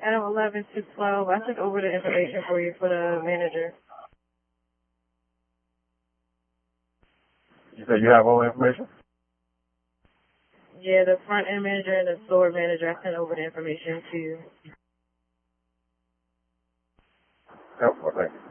Adam 11 to 12. I sent over the information for you for the manager. You said you have all the information? Yeah, the front end manager and the floor manager. I sent over the information to you. Helpful, thank you.